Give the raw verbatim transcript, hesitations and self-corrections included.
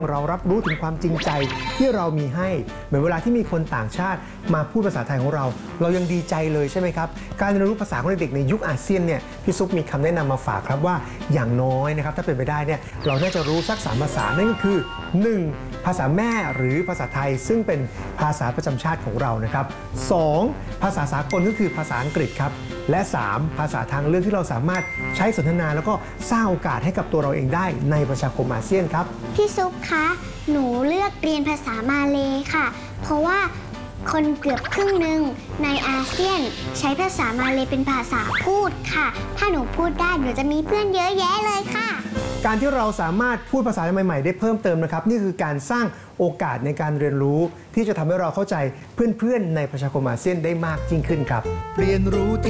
เรารับรู้ถึงความจริงใจที่เรามีให้เหมือนเวลาที่มีคนต่างชาติมาพูดภาษาไทยของเราเรายังดีใจเลยใช่ไหมครับการเรียนรู้ภาษาของเด็กในยุคอาเซียนเนี่ยพี่ซุปมีคำแนะนำมาฝากครับว่าอย่างน้อยนะครับถ้าเป็นไปได้เนี่ยเราน่าจะรู้สักสามภาษานั่นก็คือ หนึ่ง ภาษาแม่หรือภาษาไทยซึ่งเป็นภาษาประจำชาติของเรานะครับ สอง ภาษาสากลก็คือภาษาอังกฤษครับและ สาม ภาษาทางเลือกที่เราสามารถใช้สนทนาแล้วก็สร้างโอกาสให้กับตัวเราเองได้ในประชาคมอาเซียนครับพี่ซุปคะหนูเลือกเรียนภาษามาเลยค่ะเพราะว่าคนเกือบครึ่งหนึ่งในอาเซียนใช้ภาษามาเลยเป็นภาษาพูดค่ะถ้าหนูพูดได้หนูจะมีเพื่อนเยอะแยะเลยค่ะการที่เราสามารถพูดภาษาใหม่ๆได้เพิ่มเติมนะครับนี่คือการสร้างโอกาสในการเรียนรู้ที่จะทำให้เราเข้าใจเพื่อนๆในประชาคมอาเซียนได้มากยิ่งขึ้นครับเรียนรู้